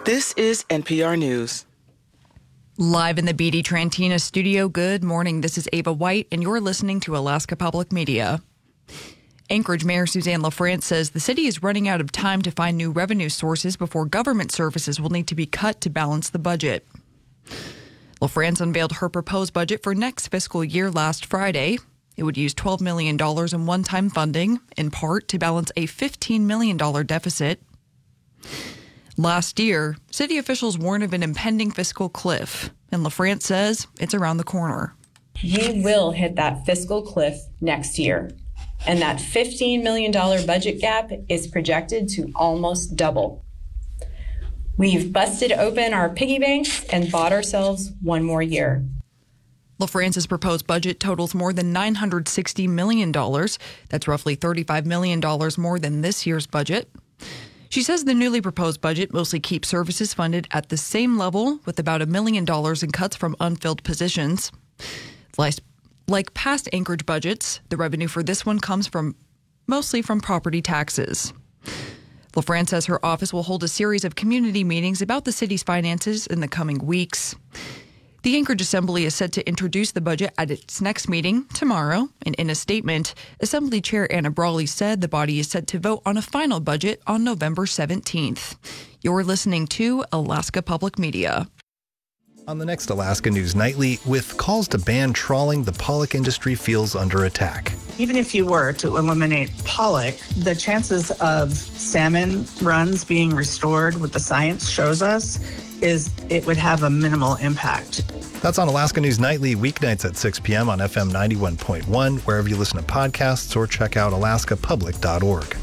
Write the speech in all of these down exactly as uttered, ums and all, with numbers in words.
This is N P R News. Live in the B D Trantina studio, good morning. This is Ava White, and you're listening to Alaska Public Media. Anchorage Mayor Suzanne LaFrance says the city is running out of time to find new revenue sources before government services will need to be cut to balance the budget. LaFrance unveiled her proposed budget for next fiscal year last Friday. It would use twelve million dollars in one-time funding, in part to balance a fifteen million dollars deficit. Last year, city officials warned of an impending fiscal cliff, and LaFrance says it's around the corner. You will hit that fiscal cliff next year, and that fifteen million dollars budget gap is projected to almost double. We've busted open our piggy banks and bought ourselves one more year. LaFrance's proposed budget totals more than nine hundred sixty million dollars. That's roughly thirty-five million dollars more than this year's budget. She says the newly proposed budget mostly keeps services funded at the same level, with about a million dollars in cuts from unfilled positions. Like, like past Anchorage budgets, the revenue for this one comes from mostly from property taxes. LaFrance says her office will hold a series of community meetings about the city's finances in the coming weeks. The Anchorage Assembly is set to introduce the budget at its next meeting tomorrow. And in a statement, Assembly Chair Anna Brawley said the body is set to vote on a final budget on November seventeenth. You're listening to Alaska Public Media. On the next Alaska News Nightly, with calls to ban trawling, the pollock industry feels under attack. Even if you were to eliminate pollock, the chances of salmon runs being restored, what the science shows us, is it would have a minimal impact. That's on Alaska News Nightly, weeknights at six p.m. on F M ninety-one point one, wherever you listen to podcasts, or check out alaska public dot org.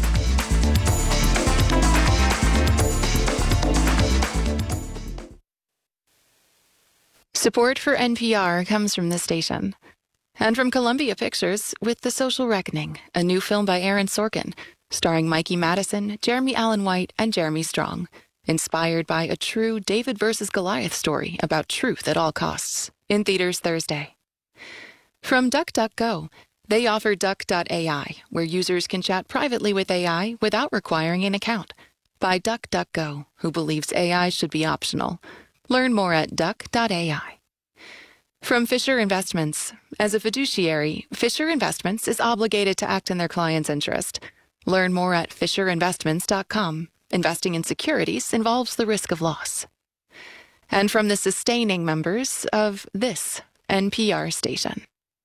Support for N P R comes from this station. And from Columbia Pictures with The Social Reckoning, a new film by Aaron Sorkin, starring Mikey Madison, Jeremy Allen White, and Jeremy Strong. Inspired by a true David versus Goliath story about truth at all costs. In theaters Thursday. From DuckDuckGo, they offer Duck dot A I, where users can chat privately with A I without requiring an account. By DuckDuckGo, who believes A I should be optional. Learn more at Duck dot A I. From Fisher Investments. As a fiduciary, Fisher Investments is obligated to act in their client's interest. Learn more at fisher investments dot com. Investing in securities involves the risk of loss. And from the sustaining members of this N P R station.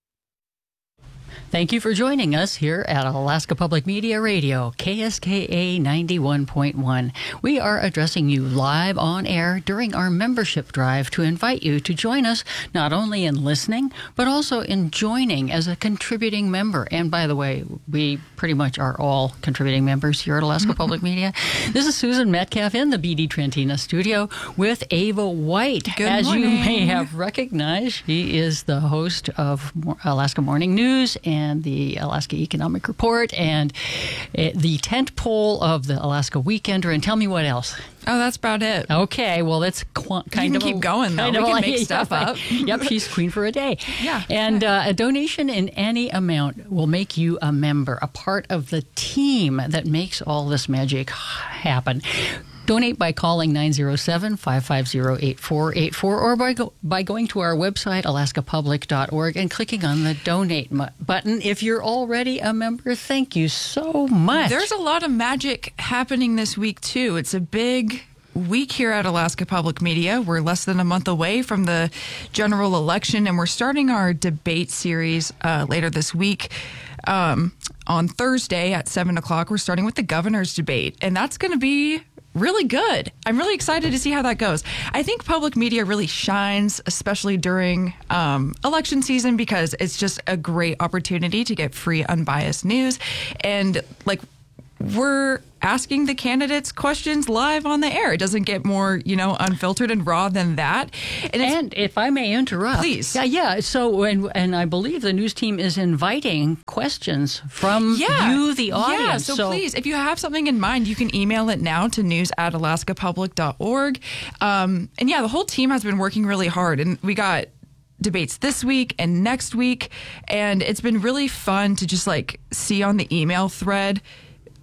Thank you for joining us here at Alaska Public Media Radio, K S K A ninety-one point one. We are addressing you live on air during our membership drive to invite you to join us not only in listening, but also in joining as a contributing member. And by the way, we pretty much are all contributing members here at Alaska Public Media. This is Susan Metcalf in the B D Trantina studio with Ava White. Good as morning. you may have recognized, she is the host of Alaska Morning News and and the Alaska Economic Report and uh, the tent pole of the Alaska Weekender. And tell me what else. Oh, that's about it. Okay, well, that's qu- kind you of can keep a, going, though. Kind we of can like, make stuff yeah, up. Yep, she's queen for a day. Yeah. And uh, a donation in any amount will make you a member, a part of the team that makes all this magic happen. Donate by calling nine zero seven, five five zero, eight four eight four or by go, by going to our website, alaska public dot org, and clicking on the donate mu- button. If you're already a member, thank you so much. There's a lot of magic happening this week, too. It's a big week here at Alaska Public Media. We're less than a month away from the general election, and we're starting our debate series uh, later this week. Um, on Thursday at seven o'clock, we're starting with the governor's debate, and that's going to be really good. I'm really excited to see how that goes. I think public media really shines, especially during um, election season, because it's just a great opportunity to get free, unbiased news. And like, we're asking the candidates questions live on the air. It doesn't get more, you know, unfiltered and raw than that. And, and if I may interrupt. Please. Yeah, yeah. So, and, and I believe the news team is inviting questions from yeah. you, the audience. Yeah, so, so please, if you have something in mind, you can email it now to news at alaska public dot org. Um, and yeah, the whole team has been working really hard. And we got debates this week and next week. And it's been really fun to just like see on the email thread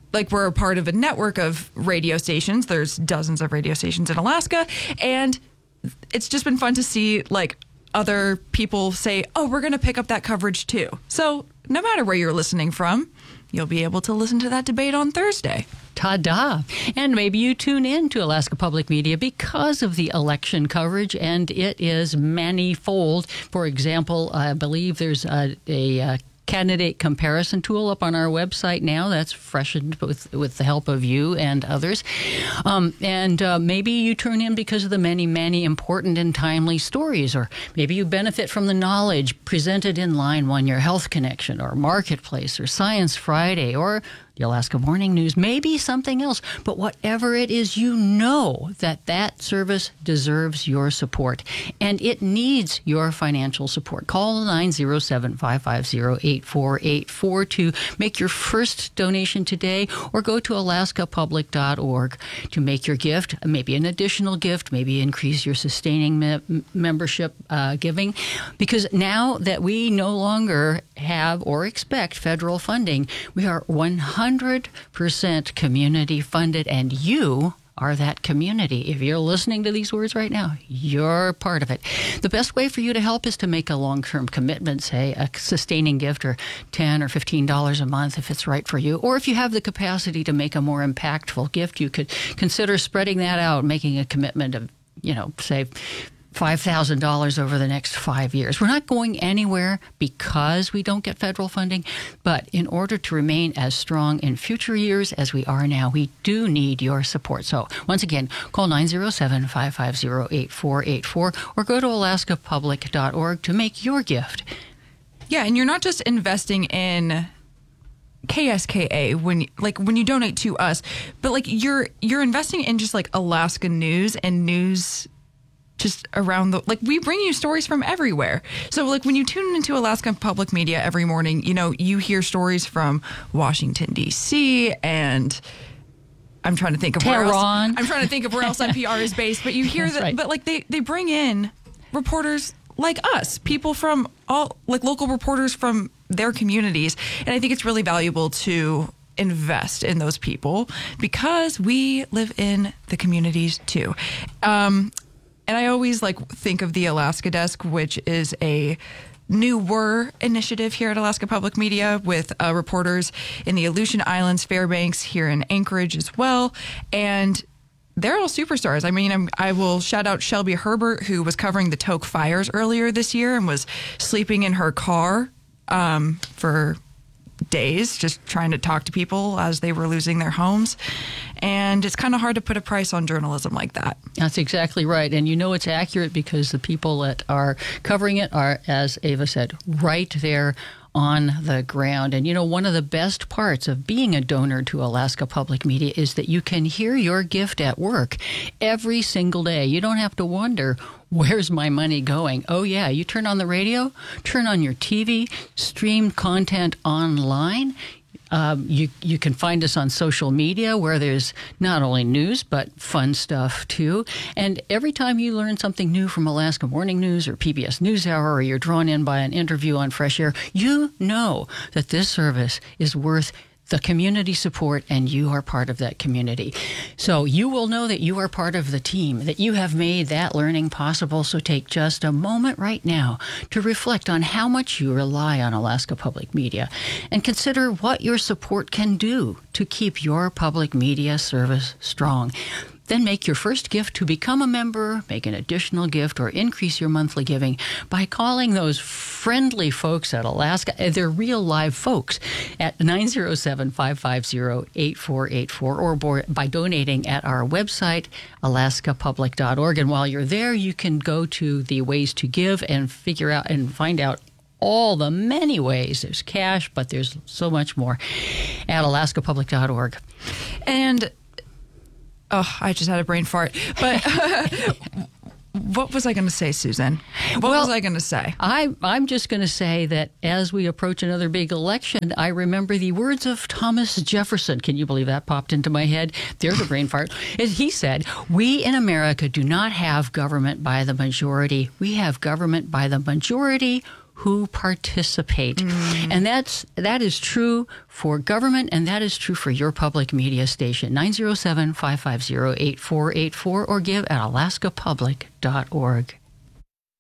like we're a part of a network of radio stations. There's dozens of radio stations in Alaska, and it's just been fun to see like other people say, oh, we're going to pick up that coverage too. So no matter where you're listening from, you'll be able to listen to that debate on Thursday. Ta-da. And maybe you tune in to Alaska Public Media because of the election coverage, and it is manifold. For example, I believe there's a, a, a candidate comparison tool up on our website now that's freshened with with the help of you and others. Um, and uh, maybe you tune in because of the many, many important and timely stories, or maybe you benefit from the knowledge presented in Line One, Your Health Connection, or Marketplace, or Science Friday, or the Alaska Morning News, maybe something else. But whatever it is, you know that that service deserves your support, and it needs your financial support. Call nine zero seven, five five zero, eight four eight four to make your first donation today, or go to alaska public dot org to make your gift, maybe an additional gift, maybe increase your sustaining me- membership uh, giving. Because now that we no longer have or expect federal funding, we are one hundred percent community funded, and you are that community. If you're listening to these words right now, you're part of it. The best way for you to help is to make a long-term commitment, say a sustaining gift, or ten dollars or fifteen dollars a month if it's right for you. Or if you have the capacity to make a more impactful gift, you could consider spreading that out, making a commitment of, you know, say five thousand dollars over the next five years. We're not going anywhere because we don't get federal funding, but in order to remain as strong in future years as we are now, we do need your support. So once again, call nine zero seven, five five zero, eight four eight four or go to alaska public dot org to make your gift. Yeah, and you're not just investing in K S K A when like when you donate to us, but like you're you're investing in just like Alaska news and news just around the, like we bring you stories from everywhere. So like when you tune into Alaska Public Media every morning, you know, you hear stories from Washington, D C and I'm trying to think of where else, Tehran. I'm trying to think of where else N P R is based, but you hear That's that, right. but like they, they bring in reporters like us, people from all, like local reporters from their communities. And I think it's really valuable to invest in those people because we live in the communities too. Um, And I always like think of the Alaska Desk, which is a newer initiative here at Alaska Public Media with uh, reporters in the Aleutian Islands, Fairbanks, here in Anchorage as well. And they're all superstars. I mean, I'm, I will shout out Shelby Herbert, who was covering the Tok fires earlier this year and was sleeping in her car um, for days, just trying to talk to people as they were losing their homes. And it's kind of hard to put a price on journalism like that. That's exactly right. And you know it's accurate because the people that are covering it are, as Ava said, right there on the ground. And, you know, one of the best parts of being a donor to Alaska Public Media is that you can hear your gift at work every single day. You don't have to wonder, where's my money going? Oh, yeah, you turn on the radio, turn on your T V, stream content online. Um, you you can find us on social media where there's not only news but fun stuff too. And every time you learn something new from Alaska Morning News or P B S NewsHour, or you're drawn in by an interview on Fresh Air, you know that this service is worth the community support, and you are part of that community. So you will know that you are part of the team, that you have made that learning possible. So take just a moment right now to reflect on how much you rely on Alaska Public Media and consider what your support can do to keep your public media service strong. Then make your first gift to become a member, make an additional gift, or increase your monthly giving by calling those friendly folks at Alaska. They're real live folks at nine zero seven, five five zero, eight four eight four or by donating at our website, alaska public dot org. And while you're there, you can go to the ways to give and figure out and find out all the many ways. There's cash, but there's so much more at alaska public dot org. And oh, I just had a brain fart. But what was I going to say, Susan? What well, was I going to say? I, I'm just going to say that as we approach another big election, I remember the words of Thomas Jefferson. Can you believe that popped into my head? There's a brain fart. He said, "We in America do not have government by the majority. We have government by the majority who participate. Mm. And that's that is true for government, and that is true for your public media station. nine oh seven, five five zero, eight four eight four or give at alaska public dot org.